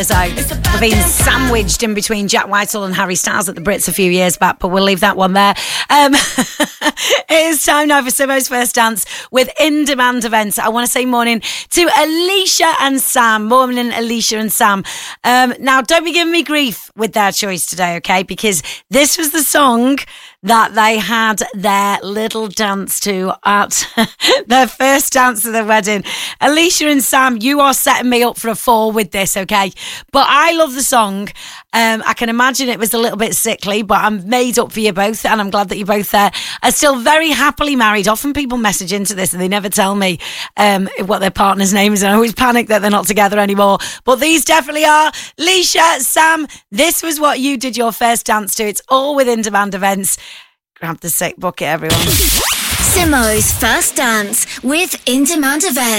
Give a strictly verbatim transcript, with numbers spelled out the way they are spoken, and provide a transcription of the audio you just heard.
So we've been sandwiched in between Jack Whitehall and Harry Styles at the Brits a few years back, but we'll leave that one there. Um, it is time now for Simo's First Dance with In Demand Events. I want to say morning to Alicia and Sam. Morning, Alicia and Sam. Um, now, don't be giving me grief with their choice today, okay? Because this was the song that they had their little dance to at their first dance of their wedding. Alicia and Sam, you are setting me up for a fall with this, okay? But I love the song. Um, I can imagine it was a little bit sickly, but I'm made up for you both, and I'm glad that you both uh, are still very happily married. Often people message into this and they never tell me um, what their partner's name is, and I always panic that they're not together anymore. But these definitely are. Alicia, Sam, this was what you did your first dance to. It's all with In Demand Events. Grab the sick bucket, everyone. Simo's First Dance with In Demand Events.